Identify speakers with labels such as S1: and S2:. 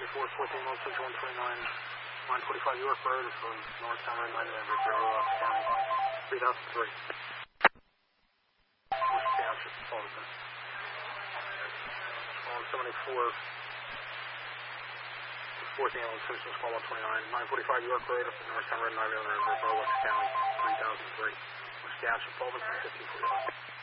S1: 74, 14, 129, 945 York Road for Norristown Red 9 November, Fairfax County, 3003. Bush Township, Fulton. 74, 14, 16, call 129, 945 York Road up in Norristown Red 9 November, Fairfax County, 3003. Bush Township, Fulton, 1545.